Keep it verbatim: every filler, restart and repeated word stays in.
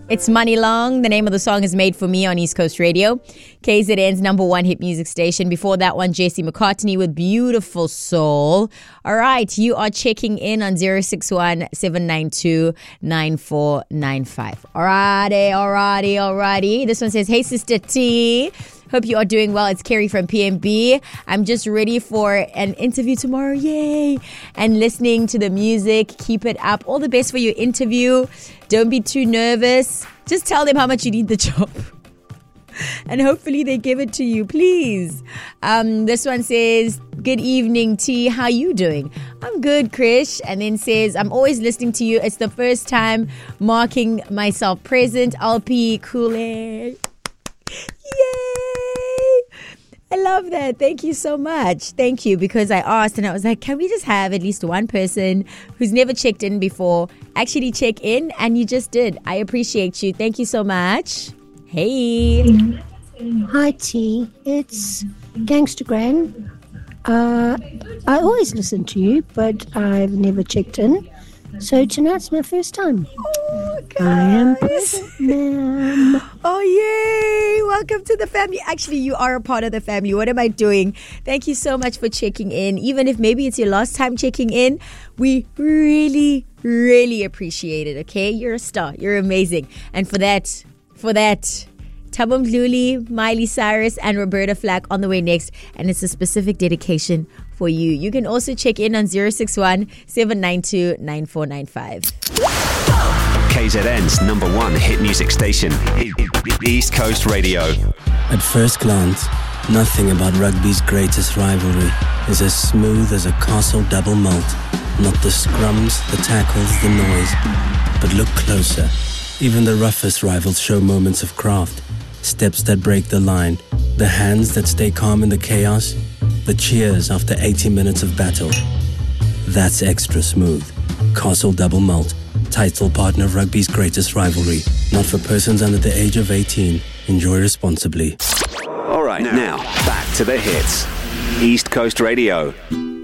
It's Money Long. The name of the song is Made For Me on East Coast Radio, K Z N's number one hit music station. Before that one, Jesse McCartney with Beautiful Soul. All right, you are checking in on zero six one, seven nine two, nine four nine five. Alrighty, alrighty, alrighty. This one says, hey, Sister T. Hope you are doing well. It's Kerry from P M B. I'm just ready for an interview tomorrow. Yay. And listening to the music. Keep it up. All the best for your interview. Don't be too nervous. Just tell them how much you need the job. And hopefully they give it to you, please. Um, this one says, good evening, T. How you doing? I'm good, Krish. And then says, I'm always listening to you. It's the first time marking myself present. L P Kool-Aid. Yay! I love that. Thank you so much. Thank you, because I asked and I was like, can we just have at least one person who's never checked in before actually check in? And you just did. I appreciate you. Thank you so much. Hey. Hi, T. It's Gangstagram. Uh, I always listen to you, but I've never checked in. So tonight's my first time. Oh, guys. I am present, ma'am. Oh, yay. Welcome to the family. Actually, you are a part of the family. What am I doing? Thank you so much for checking in. Even if maybe it's your last time checking in, we really, really appreciate it, okay? You're a star. You're amazing. And for that, for that, Thabo Mdluli, Miley Cyrus, and Roberta Flack on the way next. And it's a specific dedication for you. You can also check in on zero six one, seven nine two, nine four nine five. K Z N's number one hit music station, East Coast Radio. At first glance, nothing about rugby's greatest rivalry is as smooth as a Castle double malt. Not the scrums, the tackles, the noise. But look closer. Even the roughest rivals show moments of craft. Steps that break the line. The hands that stay calm in the chaos. The cheers after eighty minutes of battle. That's extra smooth. Castle Double Malt. Title partner of rugby's greatest rivalry. Not for persons under the age of eighteen. Enjoy responsibly. All right, now, back to the hits. East Coast Radio.